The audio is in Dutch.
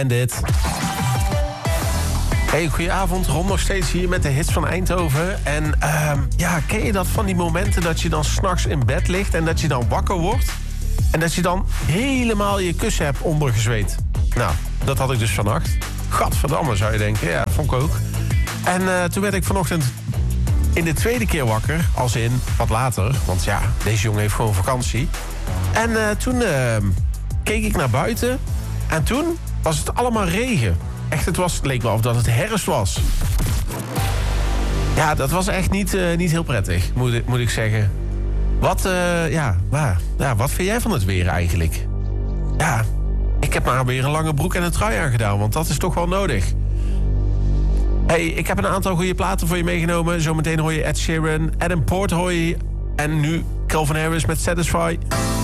En dit. Hey, goedenavond. Ron nog steeds hier met de hits van Eindhoven. En ken je dat van die momenten dat je dan 's nachts in bed ligt... en dat je dan wakker wordt... en dat je dan helemaal je kussen hebt ondergezweet? Nou, dat had ik dus vannacht. Gadverdamme, zou je denken. Ja, dat vond ik ook. En toen werd ik vanochtend in de tweede keer wakker. Als in wat later. Want ja, deze jongen heeft gewoon vakantie. En toen keek ik naar buiten. En toen was het allemaal regen. Echt, het leek wel of dat het herfst was. Ja, dat was echt niet heel prettig, moet ik zeggen. Wat vind jij van het weer eigenlijk? Ja, ik heb maar weer een lange broek en een trui aangedaan, want dat is toch wel nodig. Hey, ik heb een aantal goede platen voor je meegenomen. Zometeen hoor je Ed Sheeran, Adam Port hoor je. En nu Calvin Harris met Satisfy.